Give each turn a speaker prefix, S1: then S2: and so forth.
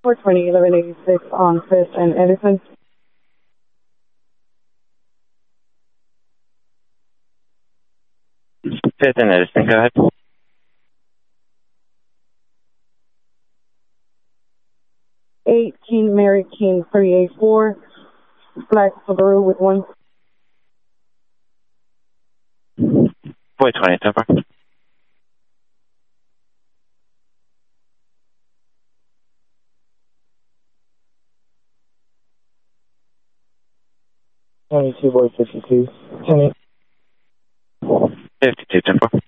S1: 420, 1186 on 5th and Edison.
S2: Fifth and Edison, go ahead.
S1: King Mary King 384, black Subaru with one.
S2: 420 so far.
S3: Boy 52. 10-8.
S2: 52 10 4.